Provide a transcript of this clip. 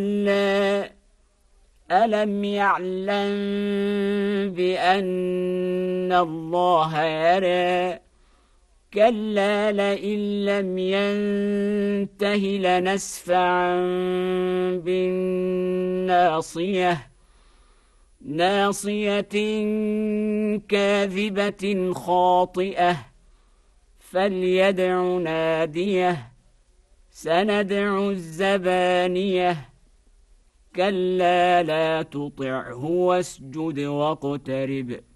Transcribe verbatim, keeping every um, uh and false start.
كلا ألم يعلم بأن الله يرى كلا لئن لم ينته لنسفعا بالناصية ناصية كاذبة خاطئة فليدع ناديه سندع الزبانية كلا لا تطعه واسجد واقترب